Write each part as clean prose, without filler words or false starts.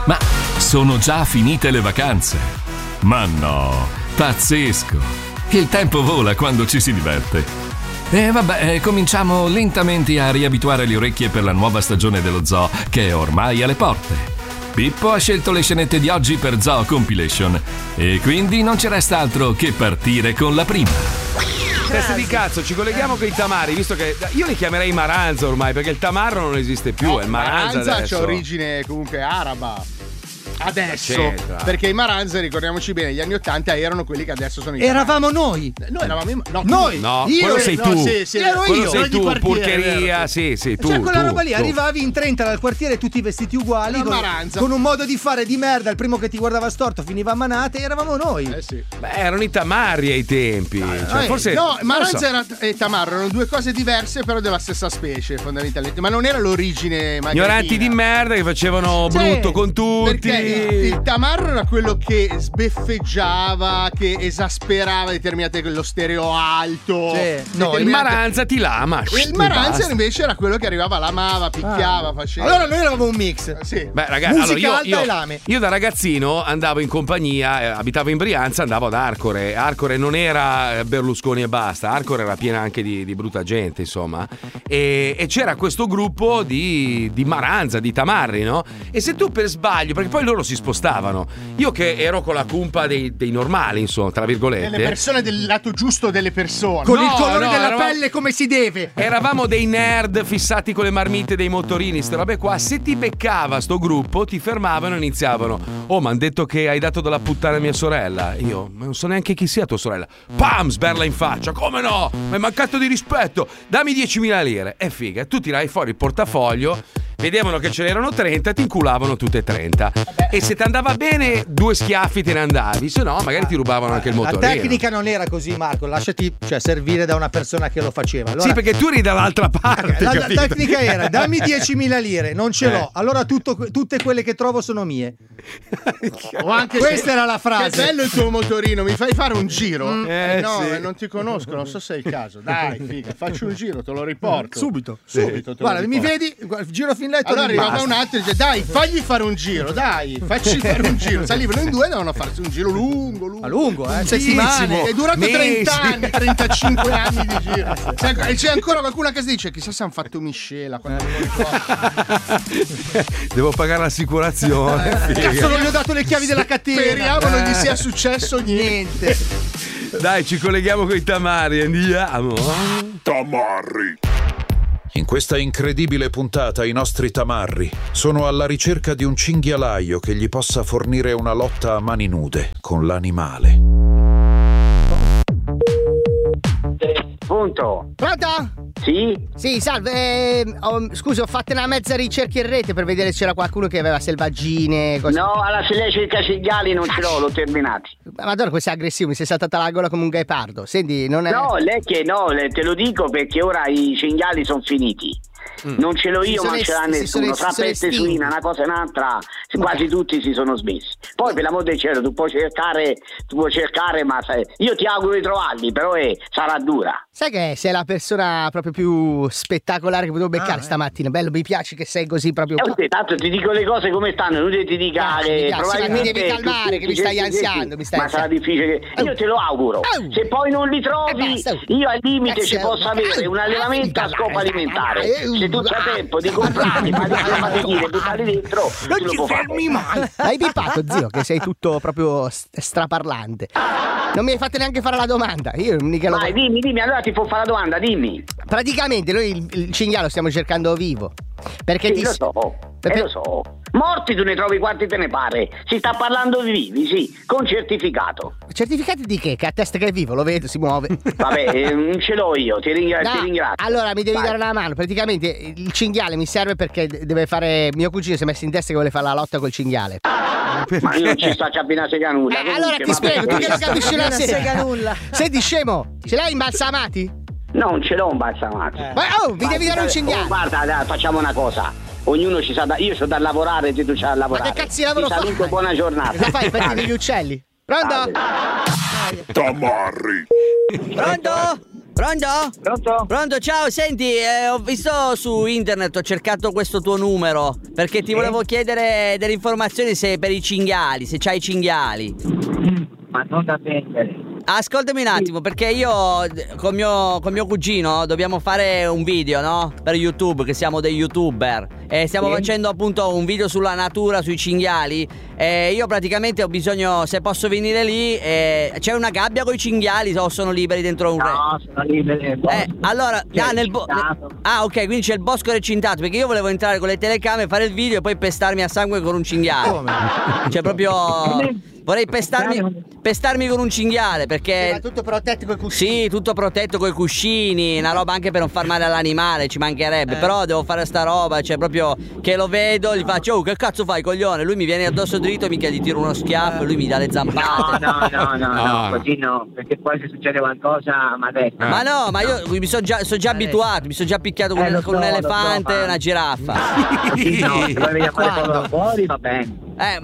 Ma sono già finite le vacanze? Ma no, pazzesco! Il tempo vola quando ci si diverte. E vabbè, cominciamo lentamente a riabituare le orecchie per la nuova stagione dello Zoo, che è ormai alle porte. Pippo ha scelto le scenette di oggi per Zoo Compilation e quindi non ci resta altro che partire con la prima. Testa di cazzo, ci colleghiamo con i tamari, visto che io li chiamerei maranza ormai, perché il tamarro non esiste più, è il maranza adesso. C'ha origine comunque araba. Adesso, c'entra? perché i maranza, ricordiamoci bene, gli anni 80 erano quelli che adesso sono i Eravamo noi. Noi eravamo noi. No, io quello sei tu. No, sì, ero quello io. sei tu, quartiere, porcheria, sì, tu. Cioè quella tu, roba lì, tu. arrivavi in 30 dal quartiere tutti vestiti uguali, con un modo di fare di merda, il primo che ti guardava storto finiva a manate, eravamo noi. Sì. Beh, erano i tamari ai tempi. Forse no, maranza e tamarro erano due cose diverse, però della stessa specie, fondamentalmente. Ma non era l'origine ignoranti di merda che facevano brutto con tutti. Perché il tamarro era quello che sbeffeggiava, che esasperava determinate, lo stereo alto. No, il maranza ti lama. Il maranza invece era quello che arrivava, lamava, picchiava, faceva. Allora noi eravamo un mix. Sì. Beh, ragazzi, musica alta e lame. Io da ragazzino andavo in compagnia, abitavo in Brianza, andavo ad Arcore. Arcore non era Berlusconi e basta, Arcore era piena anche di brutta gente, insomma. E c'era questo gruppo di maranza, di tamarri, no? E se tu per sbaglio, perché poi loro si spostavano, io che ero con la cumpa dei normali, insomma, tra virgolette, delle persone del lato giusto delle persone, con il colore della pelle come si deve. Eravamo dei nerd fissati con le marmite dei motorini, ste robe qua. Se ti beccava sto gruppo, ti fermavano e iniziavano: oh, mi hanno detto che hai dato della puttana a mia sorella. Io non so neanche chi sia tua sorella. Pam, sberla in faccia. Come no? Mi hai mancato di rispetto. Dammi 10.000 lire. E figa, tu tirai fuori il portafoglio, vedevano che ce n'erano 30, ti inculavano tutte e 30. E se ti andava bene, 2 schiaffi te ne andavi, se no magari ti rubavano anche il motorino. La tecnica non era così, Marco, lasciati servire da una persona che lo faceva. Allora, sì, perché tu eri dall'altra parte. La tecnica era: dammi 10.000 lire, non ce l'ho, allora tutte quelle che trovo sono mie. O anche questa era la frase. Che bello il tuo motorino, mi fai fare un giro? No, sì. non ti conosco, non so se è il caso. Dai, figa, faccio un giro, te lo riporto. Subito. Guarda, mi vedi? Giro fin letto. Allora arrivava un altro e dice: dai, fagli fare un giro, dai, facci fare un giro. Salivano in 2 e dovevano farsi un giro lungo, settimane. È durato 30 anni, 35 anni di giro. E c'è ancora qualcuno che si dice: chissà se hanno fatto miscela quando devo pagare l'assicurazione. Cazzo, non gli ho dato le chiavi della catena. Speriamo non gli sia successo niente. Dai, ci colleghiamo con i tamari, andiamo. Tamarri. In questa incredibile puntata i nostri tamarri sono alla ricerca di un cinghialaio che gli possa fornire una lotta a mani nude con l'animale. Pronto? Pronto? Sì? Sì, salve. Scusa, ho fatto una mezza ricerca in rete per vedere se c'era qualcuno che aveva selvaggine. Cose. No, alla se lei cerca cinghiali non ce l'ho terminati. Madonna, questo è aggressivo, mi sei saltata la gola come un ghepardo. Senti, non è. No, lei che no, te lo dico perché ora i cinghiali sono finiti. Non ce l'ho io, ma ce l'ha nessuno. Tra peste suina, una cosa e un'altra, quasi tutti si sono smessi. Poi, per l'amor del cielo, tu puoi cercare, ma io ti auguro di trovarli, però sarà dura. Sai che sei la persona proprio più spettacolare che potevo beccare stamattina. Bello, mi piace che sei così proprio. Tanto ti dico le cose come stanno, non ti dica probabilmente mi devi calmare, che mi stai ansiando. Ma sarà difficile che. Io te lo auguro. Se poi non li trovi, io al limite ci posso avere un allevamento a scopo alimentare. Se tu c'hai tempo di comprarli, ma di e buttarli dentro, non ti fermi mai. Hai pipato, zio, che sei tutto proprio straparlante. Non mi hai fatto neanche fare la domanda. Io mica lo. Vai, dimmi, allora ti può fare la domanda, dimmi. Praticamente noi il cinghiale lo stiamo cercando vivo. Perché sì, lo so. Morti tu ne trovi quanti te ne pare. Si sta parlando di vivi, sì, con certificato. Certificati di che? Che attesta che è vivo, lo vedo, si muove. Vabbè, non ce l'ho io, ti ringrazio. Allora mi devi dare una mano. Praticamente il cinghiale mi serve perché deve fare. Mio cugino si è messo in testa che vuole fare la lotta col cinghiale. Ma io non ci sto a capire una sega nulla. Allora ti spiego, tu che non capisci una sega nulla. Senti, scemo, ce l'hai imbalsamati? No, non ce l'ho imbalsamati. Mi devi dare un cinghiale. Guarda, facciamo una cosa. Ognuno ci sa io so da lavorare e tu c'hai da lavorare. Ma che cazzo di lavoro fai? Saluto, buona giornata. Cosa fai? Prendi degli uccelli? Pronto? Tamarri. Pronto? Pronto? Pronto? Pronto, ciao, senti, ho visto su internet, ho cercato questo tuo numero perché ti volevo chiedere delle informazioni se per i cinghiali, se c'hai i cinghiali. Ma non da vendere. Ascoltami un attimo, perché io con mio cugino dobbiamo fare un video, no? Per YouTube, che siamo dei YouTuber. E stiamo facendo appunto un video sulla natura, sui cinghiali. E io praticamente ho bisogno, se posso venire lì, c'è una gabbia con i cinghiali o sono liberi dentro un No, sono liberi nel bosco. Allora, ok, quindi c'è il bosco recintato, perché io volevo entrare con le telecamere, fare il video e poi pestarmi a sangue con un cinghiale. Come? Cioè proprio... Vorrei pestarmi con un cinghiale perché... Ma tutto protetto coi cuscini. Sì, tutto protetto coi cuscini, una roba anche per non far male all'animale, ci mancherebbe. Però devo fare sta roba, cioè proprio che lo vedo, gli faccio: oh, che cazzo fai, coglione? Lui mi viene addosso dritto e mica gli tiro uno schiaffo e lui mi dà le zampate. No, così no, perché poi se succede qualcosa mi ha detto. Ma no, ma io mi sono già abituato, mi sono già picchiato con un elefante e una giraffa. Sì, no, se poi vedi a fare quello fuori va bene.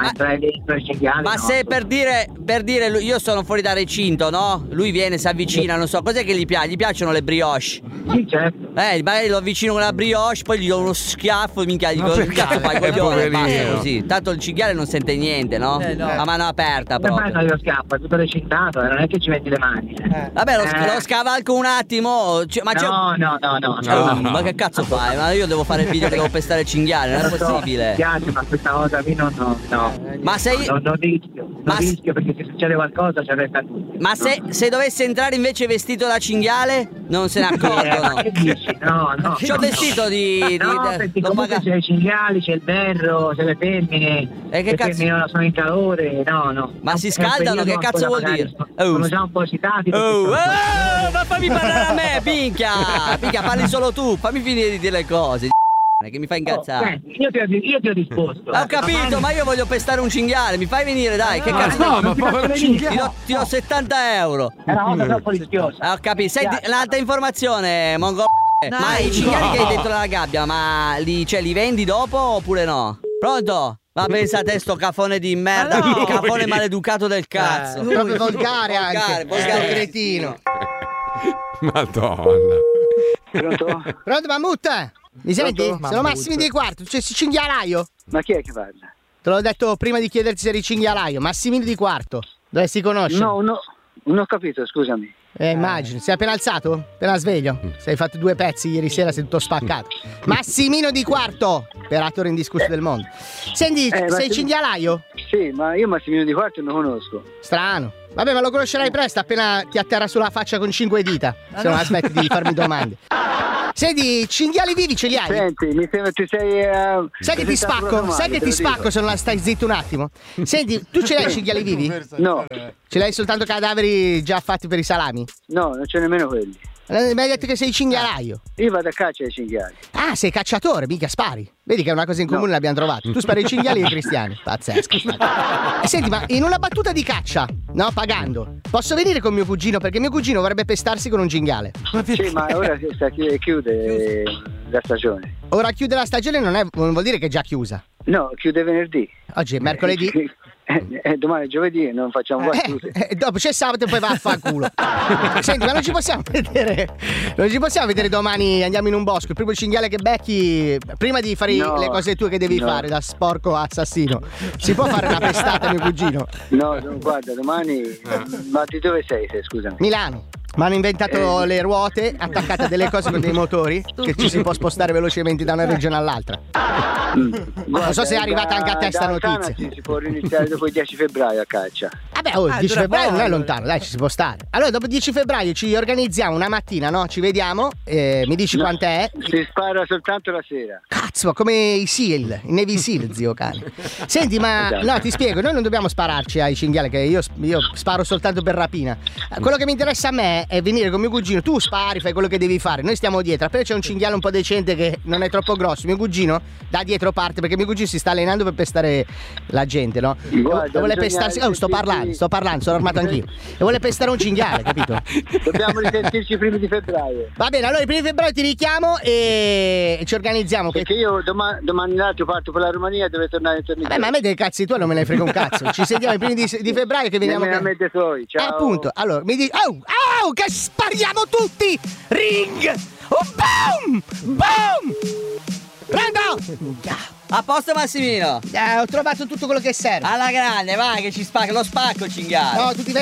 Ma se per dire io sono fuori da recinto, no? Lui viene, si avvicina, non so, cos'è che gli piace? Gli piacciono le brioche? Sì, certo. Magari lo avvicino con la brioche, poi gli do uno schiaffo e minchia, gli dico: che cazzo fai, coglione? Basta così. Tanto il cinghiale non sente niente, no? A mano aperta proprio. Ma lo schiaffo, è tutto recintato, non è che ci metti le mani. Vabbè, lo scavalco un attimo. Ma c'è... No. Ma che cazzo fai? Ma io devo fare il video che devo pestare il cinghiale, non è possibile. Mi piace, ma questa cosa qui no. Ma sei... Non rischio perché se succede qualcosa ci arresta tutti. Ma se dovessi entrare invece vestito da cinghiale, non se ne accorgono. Che dici? No. C'ho vestito perché comunque c'è i cinghiali, c'è il berro, c'è le femmine. E che cazzo? Le femmine sono in calore, no. Ma si scaldano, che cazzo vuol dire? Sono già un po' eccitati. Ma fammi parlare a me, minchia, parli solo tu, fammi finire di dire le cose. Che mi fa incazzare. Io ti ho disposto. Ho capito, ma io voglio pestare un cinghiale. Mi fai venire, dai. Che cazzo? No, ma povero cinghiale. Ti do 70 euro. È una cosa troppo rischiosa. Ho capito. Senti, l'altra informazione, Mongo. Ma i cinghiali che hai dentro la gabbia, ma li vendi dopo oppure no? Pronto? Ma pensate sto cafone di merda, cafone maleducato del cazzo. Proprio volgare anche. Volgare cretino. Madonna. Pronto, Mammut? Mi senti? Sono Massimi di Quarto, c'è cinghialaio? Ma chi è che parla? Te l'ho detto prima di chiederti se eri cinghialaio. Massimino di Quarto, dovresti conoscere. No, non ho capito, scusami. Immagino, sei appena alzato? Appena sveglio? Sei fatto 2 pezzi ieri sera, sei tutto spaccato. Massimino di Quarto, operatore indiscusso del mondo. Senti, sei cinghialaio? Sì, ma io Massimino di Quarto non conosco. Strano. Vabbè, ma lo conoscerai presto appena ti atterra sulla faccia con 5 dita. Se non aspetti di farmi domande. Senti, cinghiali vivi ce li hai? Senti, mi sembra che sei... sai che ti spacco se non la stai zitto un attimo. Senti, tu ce l'hai cinghiali vivi? No. Ce l'hai soltanto cadaveri già fatti per i salami? No, non c'è nemmeno quelli. Mi hai detto che sei cinghialaio. Io vado a caccia ai cinghiali. Ah, sei cacciatore, mica spari. Vedi che è una cosa in comune l'abbiamo trovato. Tu spari ai cinghiali e ai cristiani. Pazzesco. E senti, ma in una battuta di caccia, no, pagando, posso venire con mio cugino? Perché mio cugino vorrebbe pestarsi con un cinghiale. Sì, ma ora chiude la stagione. Ora chiude la stagione non vuol dire che è già chiusa. No, chiude venerdì. Oggi è mercoledì. Domani è giovedì, non facciamo battute. Dopo c'è sabato e poi va a fanculo. Senti, ma non ci possiamo vedere domani, andiamo in un bosco, il primo cinghiale che becchi, prima di fare le cose tue che devi fare da sporco assassino, si può fare una pestata mio cugino? No, guarda, domani... Ma di dove sei, scusami? Milano. Ma hanno inventato le ruote attaccate a delle cose con dei motori che ci si può spostare velocemente da una regione all'altra. Non so se è arrivata anche a te sta notizia. Si può riniziare dopo il 10 febbraio a caccia. Vabbè, il 10 febbraio non è lontano, dai, ci si può stare. Allora, dopo il 10 febbraio ci organizziamo una mattina, no? Ci vediamo, mi dici quant'è? Si spara soltanto la sera. Cazzo, come i SEAL, i Navy SEAL, zio cane. Senti, ma no, ti spiego, noi non dobbiamo spararci ai cinghiali, che io sparo soltanto per rapina. Quello che mi interessa a me è venire con mio cugino, tu spari, fai quello che devi fare, noi stiamo dietro, appena c'è un cinghiale un po' decente che non è troppo grosso, mio cugino da dietro parte, perché mio cugino si sta allenando per pestare la gente, no? Guarda, vuole pestarsi, sto parlando, sono armato anch'io. E vuole pestare un cinghiale, capito? Dobbiamo risentirci i primi di febbraio. Va bene, allora i primi di febbraio ti richiamo e ci organizziamo. Perché io domani l'altro parto per la Romania e devo tornare intorno. Vabbè, ma a me dei cazzi tu non me ne frega un cazzo. Ci sentiamo i primi di febbraio che veniamo. Ciao. Appunto, allora mi dici. Wow, che spariamo tutti! Ring! Boom! Boom! Pronto? A posto Massimino? Ho trovato tutto quello che serve. Alla grande, vai che ci spacca, lo spacco il cinghiale. No, tutti